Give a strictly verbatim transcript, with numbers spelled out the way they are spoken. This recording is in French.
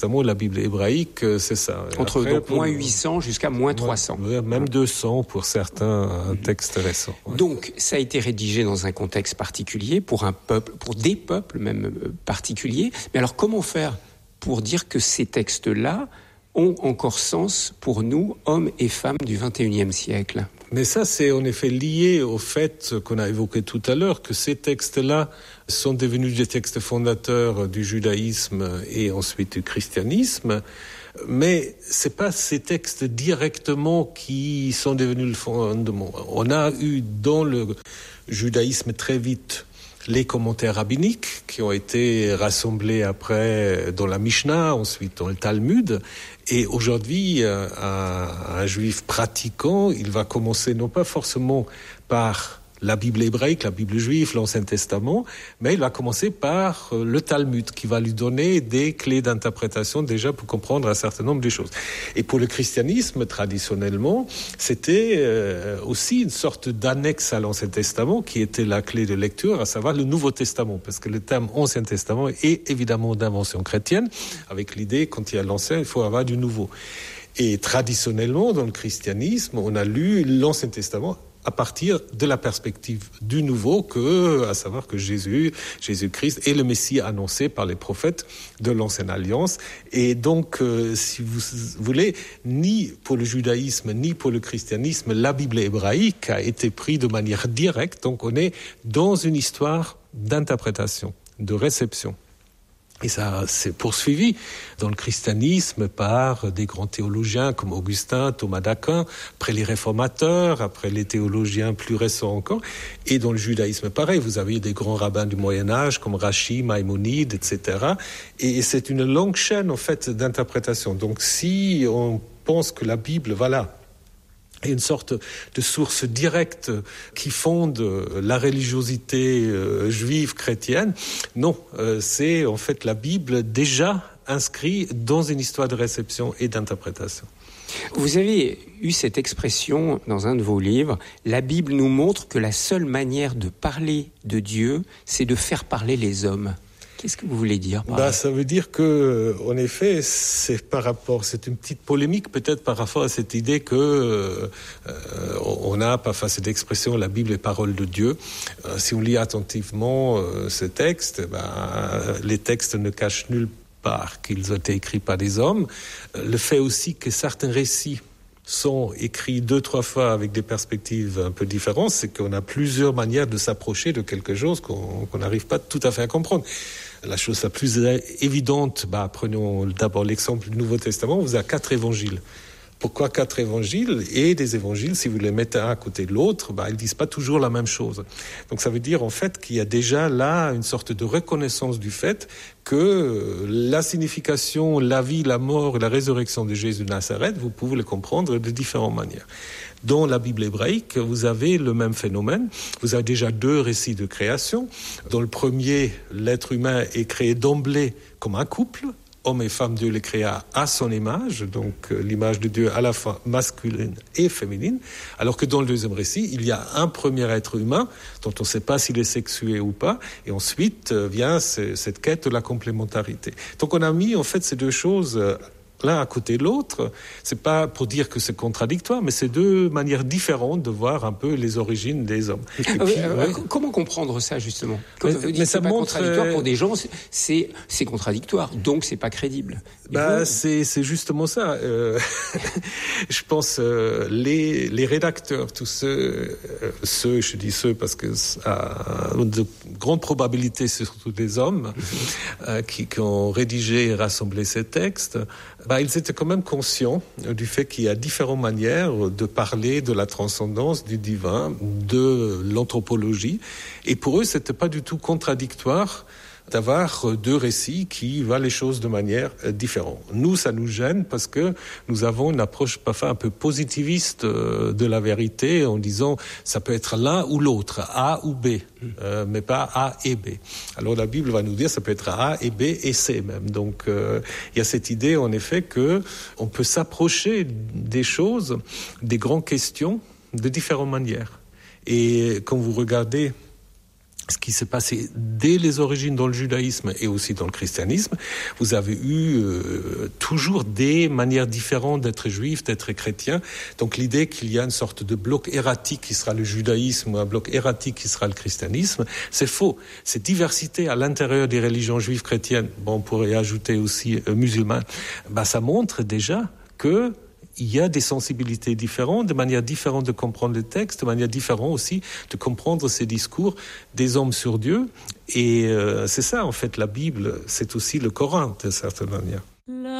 La Bible hébraïque, c'est ça. Entre Après, donc, pour, moins huit cents jusqu'à moins trois cents. Même deux cents pour certains textes récents. Ouais. Donc, ça a été rédigé dans un contexte particulier, pour un peuple, pour des peuples même particuliers. Mais alors, comment faire pour dire que ces textes-là ont encore sens pour nous, hommes et femmes du vingt et unième siècle? Mais ça, c'est en effet lié au fait qu'on a évoqué tout à l'heure, que ces textes-là sont devenus des textes fondateurs du judaïsme et ensuite du christianisme. Mais c'est pas ces textes directement qui sont devenus le fondement. On a eu dans le judaïsme très vite les commentaires rabbiniques qui ont été rassemblés après dans la Mishnah, ensuite dans le Talmud. Et aujourd'hui, un, un juif pratiquant, il va commencer non pas forcément par la Bible hébraïque, la Bible juive, l'Ancien Testament, mais il va commencer par le Talmud, qui va lui donner des clés d'interprétation déjà pour comprendre un certain nombre de choses. Et pour le christianisme, traditionnellement, c'était euh, aussi une sorte d'annexe à l'Ancien Testament, qui était la clé de lecture, à savoir le Nouveau Testament, parce que le terme Ancien Testament est évidemment d'invention chrétienne, avec l'idée, quand il y a l'Ancien, il faut avoir du Nouveau. Et traditionnellement, dans le christianisme, on a lu l'Ancien Testament à partir de la perspective du nouveau, que, à savoir que Jésus, Jésus-Christ est le Messie annoncé par les prophètes de l'Ancienne Alliance. Et donc, euh, si vous voulez, ni pour le judaïsme, ni pour le christianisme, la Bible hébraïque a été prise de manière directe. Donc, on est dans une histoire d'interprétation, de réception. Et ça s'est poursuivi dans le christianisme par des grands théologiens comme Augustin, Thomas d'Aquin, après les réformateurs, après les théologiens plus récents encore. Et dans le judaïsme, pareil, vous avez des grands rabbins du Moyen-Âge comme Rashi, Maïmonide, et cetera. Et c'est une longue chaîne, en fait, d'interprétation. Donc, si on pense que la Bible, voilà, et une sorte de source directe qui fonde la religiosité euh, juive chrétienne. Non, euh, c'est en fait la Bible déjà inscrite dans une histoire de réception et d'interprétation. Vous avez eu cette expression dans un de vos livres, la Bible nous montre que la seule manière de parler de Dieu, c'est de faire parler les hommes. Qu'est-ce que vous voulez dire par bah, là ? Ça veut dire que, en effet, c'est par rapport, c'est une petite polémique peut-être par rapport à cette idée que euh, on a parfois cette expression la Bible est parole de Dieu. Euh, si on lit attentivement euh, ces textes, bah, les textes ne cachent nulle part qu'ils ont été écrits par des hommes. Euh, le fait aussi que certains récits sont écrits deux, trois fois avec des perspectives un peu différentes, c'est qu'on a plusieurs manières de s'approcher de quelque chose qu'on qu'on n'arrive pas tout à fait à comprendre. La chose la plus évidente, bah, prenons d'abord l'exemple du Nouveau Testament, vous avez quatre évangiles. Pourquoi quatre évangiles ? Et des évangiles, si vous les mettez un à côté de l'autre, bah, ils disent pas toujours la même chose. Donc ça veut dire en fait qu'il y a déjà là une sorte de reconnaissance du fait que la signification, la vie, la mort et la résurrection de Jésus de Nazareth, vous pouvez le comprendre de différentes manières. Dans la Bible hébraïque, vous avez le même phénomène. Vous avez déjà deux récits de création. Dans le premier, l'être humain est créé d'emblée comme un couple. Homme et femme, Dieu les créa à son image, donc euh, l'image de Dieu à la fois masculine et féminine, alors que dans le deuxième récit, il y a un premier être humain dont on ne sait pas s'il est sexué ou pas, et ensuite euh, vient ce, cette quête de la complémentarité. Donc on a mis en fait ces deux choses euh, l'un à côté de l'autre. C'est pas pour dire que c'est contradictoire, mais c'est deux manières différentes de voir un peu les origines des hommes. Et puis, euh, ouais. Comment comprendre ça justement ? Quand mais, vous dites mais c'est ça pas montre contradictoire pour des gens, c'est c'est contradictoire, donc c'est pas crédible. Bah vous... c'est c'est justement ça. Euh, je pense euh, les les rédacteurs, tous ceux euh, ceux je dis ceux parce que à de grandes probabilités c'est surtout des hommes euh, qui, qui ont rédigé et rassemblé ces textes. Bah, ils étaient quand même conscients du fait qu'il y a différentes manières de parler de la transcendance, du divin, de l'anthropologie. Et pour eux, c'était pas du tout contradictoire d'avoir deux récits qui voient les choses de manière différente. Nous, ça nous gêne parce que nous avons une approche parfois un peu positiviste de la vérité en disant ça peut être l'un ou l'autre, A ou B, euh, mais pas A et B. Alors la Bible va nous dire ça peut être A et B et C même. Donc euh, il y a cette idée en effet que on peut s'approcher des choses, des grandes questions de différentes manières. Et quand vous regardez ce qui s'est passé dès les origines dans le judaïsme et aussi dans le christianisme. Vous avez eu euh, toujours des manières différentes d'être juif, d'être chrétien. Donc l'idée qu'il y a une sorte de bloc erratique qui sera le judaïsme ou un bloc erratique qui sera le christianisme, c'est faux. Cette diversité à l'intérieur des religions juives chrétiennes, bon, on pourrait ajouter aussi euh, musulmanes, bah, ça montre déjà que il y a des sensibilités différentes, de manière différente de comprendre les textes, de manière différente aussi de comprendre ces discours des hommes sur Dieu. Et euh, c'est ça, en fait, la Bible, c'est aussi le Coran, de certaine manière.